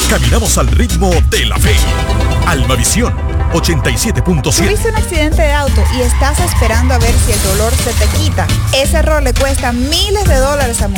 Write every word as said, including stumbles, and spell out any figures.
Caminamos al ritmo de la fe. Almavisión ochenta y siete punto siete. Tuviste un accidente de auto y estás esperando a ver si el dolor se te quita. Ese error le cuesta miles de dólares a